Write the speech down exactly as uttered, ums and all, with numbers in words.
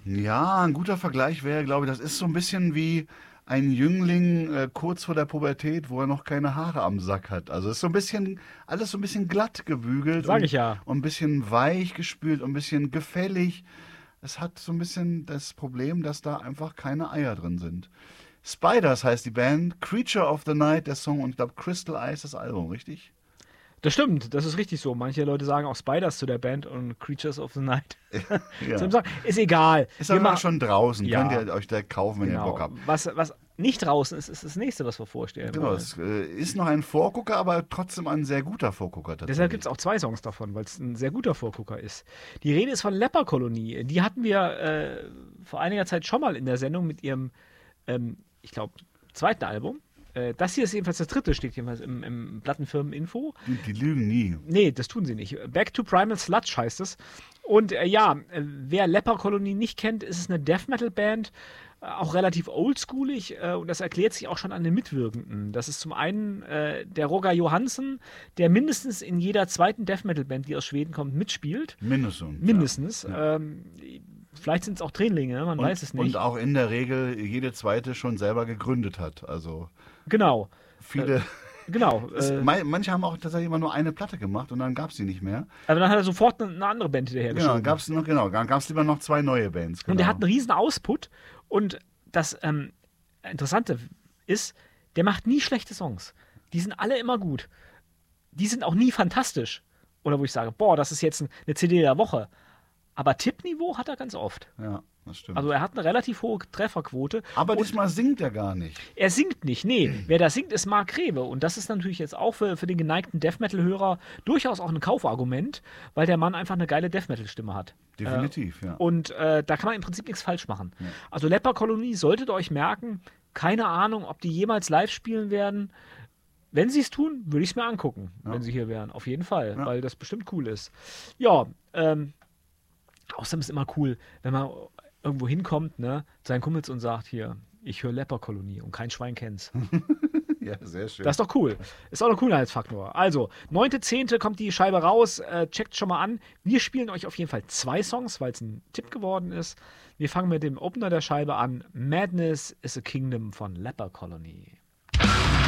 Ja, ein guter Vergleich wäre, glaube ich, das ist so ein bisschen wie ein Jüngling äh, kurz vor der Pubertät, wo er noch keine Haare am Sack hat. Also es ist so ein bisschen, alles so ein bisschen glatt gebügelt Sag und, ich ja. und ein bisschen weich gespült und ein bisschen gefällig. Es hat so ein bisschen das Problem, dass da einfach keine Eier drin sind. Spiders heißt die Band, Creature of the Night der Song und ich glaube Crystal Eyes das Album, richtig? Das stimmt, das ist richtig so. Manche Leute sagen auch Spiders zu der Band und Creatures of the Night. Zu dem Ja. Song. Ist egal. Ist Wir aber ma- schon draußen, könnt ja, ihr euch da kaufen, wenn ihr Bock genau. habt. Was, was nicht draußen ist, ist das nächste, was wir vorstellen Genau, wollen. es äh, ist noch ein Vorgucker, aber trotzdem ein sehr guter Vorgucker Deshalb gibt tatsächlich. es auch zwei Songs davon, weil es ein sehr guter Vorgucker ist. Die Rede ist von Leperkolonie. Die hatten wir äh, vor einiger Zeit schon mal in der Sendung mit ihrem, ähm, ich glaube, zweiten Album. Äh, das hier ist jedenfalls das dritte, steht jedenfalls im, im Plattenfirmen-Info. Die, die lügen nie. Nee, das tun sie nicht. Back to Primal Sludge heißt es. Und äh, ja, äh, wer Leperkolonie nicht kennt, ist es eine Death Metal Band, äh, auch relativ oldschoolig äh, und das erklärt sich auch schon an den Mitwirkenden. Das ist zum einen äh, der Roger Johansen, der mindestens in jeder zweiten Death Metal Band, die aus Schweden kommt, mitspielt. Mindestens. Mindestens. Ja. Ähm, vielleicht sind es auch Tränlinge, man Und, weiß es nicht. und auch in der Regel jede zweite schon selber gegründet hat. Also Genau. viele. Genau. Es, Äh, mei- manche haben auch tatsächlich immer nur eine Platte gemacht und dann gab es die nicht mehr. aber dann hat er sofort eine, eine andere Band hinterher Genau, dann gab es noch, genau, dann gab es lieber noch zwei neue Bands. Genau. Und der hat einen riesen Output. Und das ähm, Interessante ist, der macht nie schlechte Songs. Die sind alle immer gut. Die sind auch nie fantastisch. Oder wo ich sage, boah, das ist jetzt ein, eine C D der Woche. Aber Tippniveau hat er ganz oft. Ja, das stimmt. Also er hat eine relativ hohe Trefferquote. aber und diesmal singt er gar nicht. er singt nicht, nee. Wer da singt, ist Mark Rewe. Und das ist natürlich jetzt auch für, für den geneigten Death Metal-Hörer durchaus auch ein Kaufargument, weil der Mann einfach eine geile Death Metal-Stimme hat. Definitiv, ja. Und äh, da kann man im Prinzip nichts falsch machen. Also Leperkolonie, solltet ihr euch merken, keine Ahnung, ob die jemals live spielen werden. Wenn sie es tun, würde ich es mir angucken, wenn sie hier wären. Auf jeden Fall, Ja. weil das bestimmt cool ist. Ja, ähm, außerdem ist es immer cool, wenn man irgendwo hinkommt, ne, zu seinen Kumpels und sagt, hier, ich höre Leperkolonie und kein Schwein kennt's. Ja, sehr schön. Das ist doch cool. Ist auch ein Coolheitsfaktor. Also, neunter zehnter kommt die Scheibe raus. Äh, checkt schon mal an. Wir spielen euch auf jeden Fall zwei Songs, weil es ein Tipp geworden ist. Wir fangen mit dem Opener der Scheibe an. Madness is a Kingdom von Leper Colony.